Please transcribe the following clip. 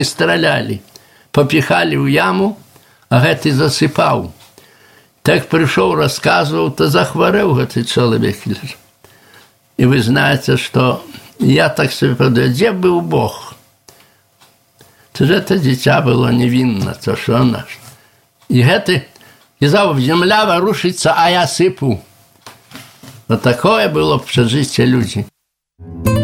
Стралялі, попіхалі ў яму, а гэты засыпаў. Так прыйшоў, расказваў, то захварэў гэты чалавек. І вы знаеце, што я так себе подумал, дзе быў Бог? То ж это дзіця было невінна, то що наш. І гэты казаў, земля варушыцца, а я сыпу. Вот такое было прыжыцця людзі.